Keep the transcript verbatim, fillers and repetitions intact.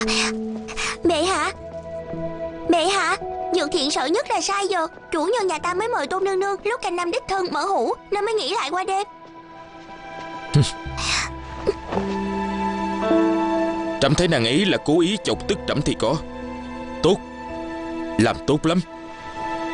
Bệ hạ, bệ hạ, Dược Thiện sợ nhất là sai giờ. Chủ nhân nhà ta mới mời Tôn nương nương lúc canh năm đích thân mở hũ, nên mới nghỉ lại qua đêm. Trẫm thấy nàng ấy là cố ý chọc tức trẫm thì có. Tốt, làm tốt lắm.